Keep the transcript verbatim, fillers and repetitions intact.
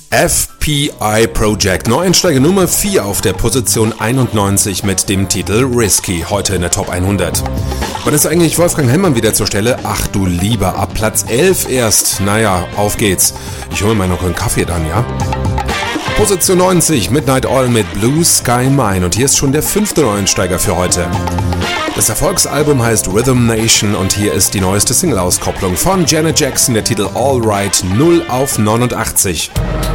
F P I Project, Neueinsteiger Nummer vier auf der Position einundneunzig mit dem Titel Risky, heute in der Top hundert. Wann ist eigentlich Wolfgang Hellmann wieder zur Stelle? Ach du lieber, ab Platz elf erst. Naja, auf geht's. Ich hole mir noch einen Kaffee dann, ja? Position neunzig, Midnight Oil mit Blue Sky Mine und hier ist schon der fünfte Neueinsteiger für heute. Das Erfolgsalbum heißt Rhythm Nation und hier ist die neueste Single-Auskopplung von Janet Jackson, der Titel All Right, null auf neunundachtzig.